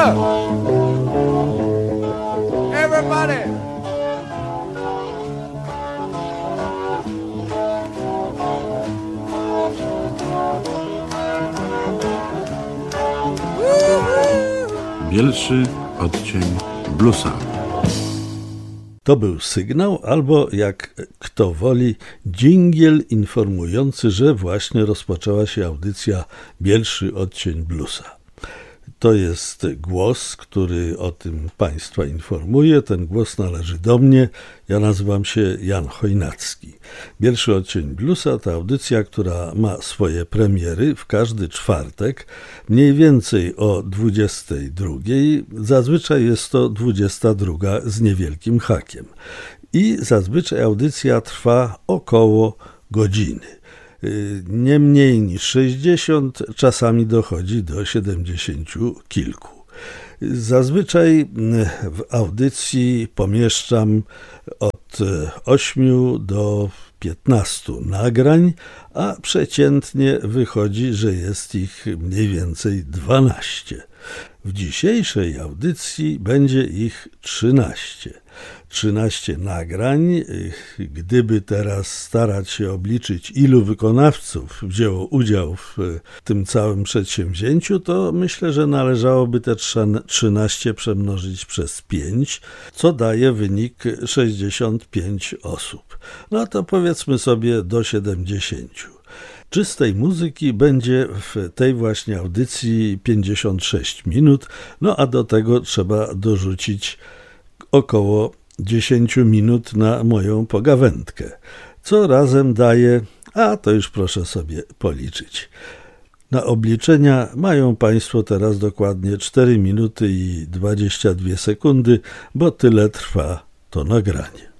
Everybody. Bielszy odcień bluesa. To był sygnał, albo jak kto woli, dżingiel informujący, że właśnie rozpoczęła się audycja Bielszy odcień bluesa. To jest głos, który o tym Państwa informuje. Ten głos należy do mnie. Ja nazywam się Jan Chojnacki. Bielszy odcień bluesa to audycja, która ma swoje premiery w każdy czwartek, mniej więcej o 22. Zazwyczaj jest to 22 z niewielkim hakiem. I zazwyczaj audycja trwa około godziny. Nie mniej niż 60, czasami dochodzi do 70 kilku. Zazwyczaj w audycji pomieszczam od 8 do 15 nagrań, a przeciętnie wychodzi, że jest ich mniej więcej 12. W dzisiejszej audycji będzie ich 13. 13 nagrań. Gdyby teraz starać się obliczyć, ilu wykonawców wzięło udział w tym całym przedsięwzięciu, to myślę, że należałoby te 13 przemnożyć przez 5, co daje wynik 65 osób. No to powiedzmy sobie do 70. Czystej muzyki będzie w tej właśnie audycji 56 minut, no a do tego trzeba dorzucić około 10 minut na moją pogawędkę, co razem daje, a to już proszę sobie policzyć. Na obliczenia mają Państwo teraz dokładnie 4 minuty i 22 sekundy, bo tyle trwa to nagranie.